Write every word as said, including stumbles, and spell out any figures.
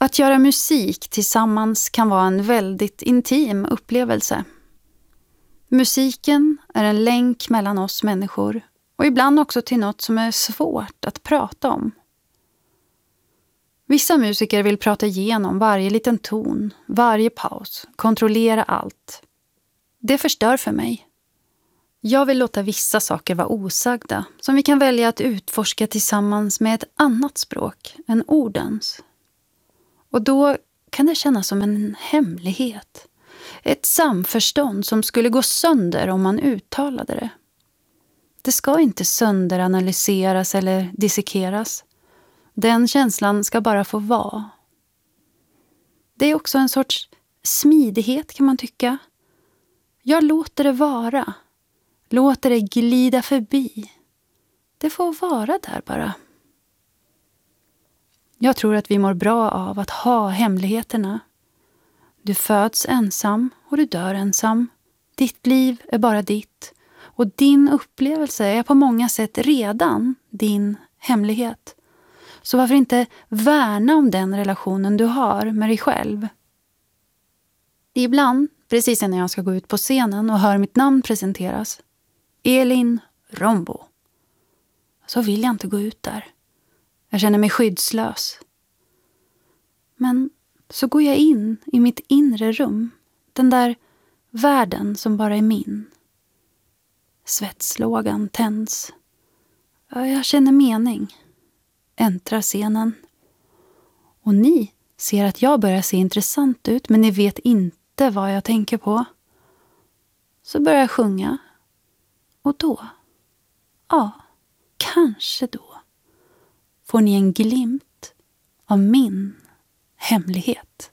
Att göra musik tillsammans kan vara en väldigt intim upplevelse. Musiken är en länk mellan oss människor och ibland också till något som är svårt att prata om. Vissa musiker vill prata igenom varje liten ton, varje paus, kontrollera allt. Det förstör för mig. Jag vill låta vissa saker vara osagda som vi kan välja att utforska tillsammans med ett annat språk än ordens. Och då kan det kännas som en hemlighet. Ett samförstånd som skulle gå sönder om man uttalade det. Det ska inte sönderanalyseras eller dissekeras. Den känslan ska bara få vara. Det är också en sorts smidighet kan man tycka. Jag låter det vara. Låter det glida förbi. Det får vara där bara. Jag tror att vi mår bra av att ha hemligheterna. Du föds ensam och du dör ensam. Ditt liv är bara ditt. Och din upplevelse är på många sätt redan din hemlighet. Så varför inte värna om den relationen du har med dig själv? Ibland, precis när jag ska gå ut på scenen och hör mitt namn presenteras, Elin Rombo, så vill jag inte gå ut där. Jag känner mig skyddslös. Men så går jag in i mitt inre rum, den där världen som bara är min. Svetslågan tänds. Jag känner mening. Äntrar scenen. Och ni ser att jag börjar se intressant ut, men ni vet inte vad jag tänker på. Så börjar jag sjunga. Och då, ja, kanske då, får ni en glimt av min hemlighet.